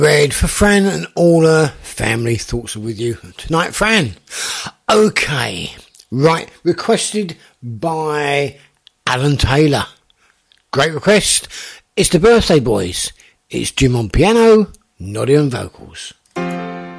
Read for Fran and all her family. Thoughts are with you tonight, Fran. Okay, right, requested by Alan Taylor. Great request. It's the Birthday Boys. It's Jim on piano, Noddy on vocals.